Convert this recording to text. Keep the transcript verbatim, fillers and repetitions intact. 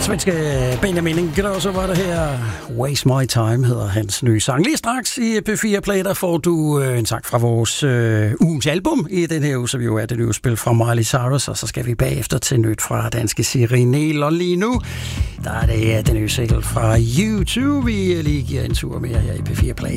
Svenske Benjamin Ingrosso var det her. Waste My Time hedder hans nye sang. Lige straks i P fire Play, der får du øh, en sang fra vores øh, ugens album i den her uge, som jo er det nye spil fra Miley Cyrus, og så skal vi bagefter til nyt fra danske Siri Niel. Og lige nu, der er det ja, den nye single fra U to, vi lige giver en tur mere her i P fire Play.